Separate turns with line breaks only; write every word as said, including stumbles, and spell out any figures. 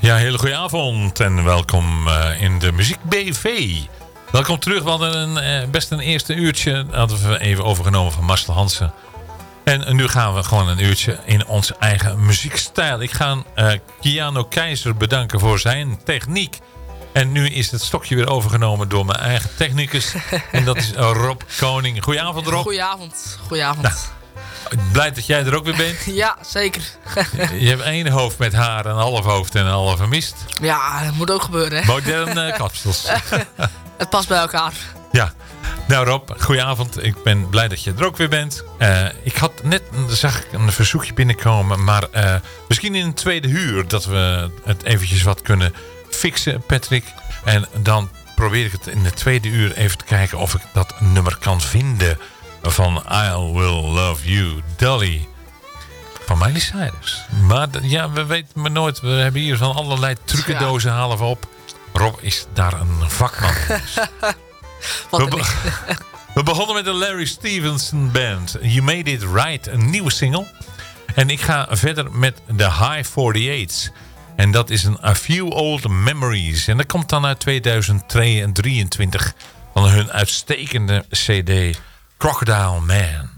Ja, hele goede avond en welkom uh, in de Muziek B V. Welkom terug, we hadden een, uh, best een eerste uurtje, hadden we even overgenomen van Marcel Hansen. En nu gaan we gewoon een uurtje in onze eigen muziekstijl. Ik ga uh, Keanu Keizer bedanken voor zijn techniek. En nu is het stokje weer overgenomen door mijn eigen technicus. En dat is Rob Koning. Goedenavond, Rob.
Goedenavond. Goedenavond.
Nou, blij dat jij er ook weer bent.
Ja, zeker.
Je hebt één hoofd met haar, een half hoofd en een halve mist.
Ja, dat moet ook gebeuren. Hè?
Moderne kapsels.
Het past bij elkaar.
Ja. Nou Rob, goedenavond. Ik ben blij dat je er ook weer bent. Uh, ik had net, zag ik een verzoekje binnenkomen. Maar uh, misschien in een tweede uur dat we het eventjes wat kunnen fixen, Patrick. En dan probeer ik het in de tweede uur even te kijken of ik dat nummer kan vinden. Van I Will Love You, Dolly. Van Miley Cyrus. Maar ja, we weten maar nooit. We hebben hier van allerlei trucendozen halen we op. Rob is daar een vakman. we, be we begonnen met de Larry Stevenson Band. You Made It Right, een nieuwe single. En ik ga verder met de High forty-eight's. En dat is een A Few Old Memories. En dat komt dan uit tweeduizend drieëntwintig van hun uitstekende C D Crocodile Man.